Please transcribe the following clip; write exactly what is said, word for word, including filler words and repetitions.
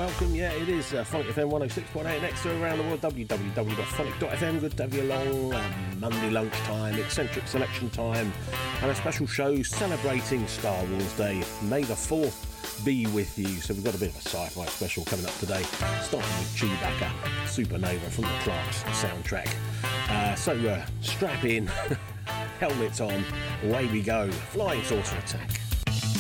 welcome. Yeah, it is uh, Phonic F M one oh six point eight next to around the world, w w w dot phonic dot f m. Good to have you along. Um, Monday lunchtime, eccentric selection time, and a special show celebrating Star Wars Day. May the fourth be with you. So we've got a bit of a sci-fi special coming up today, starting with Chewbacca, Supernova from the Clerks soundtrack. Uh, so uh, strap in, helmets on, away we go. Flying Saucer Attack.